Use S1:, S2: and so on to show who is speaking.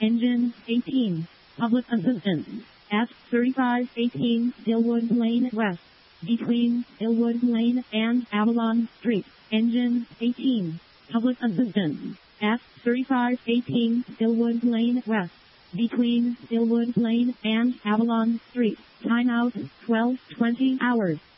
S1: Engine 18. Public assistance. S3518 Dillwood Lane West. Between Dillwood Lane and Avalon Street. Engine 18. Public assistance. S3518 Dillwood Lane West. Between Dillwood Lane and Avalon Street. Timeout 12:20 hours.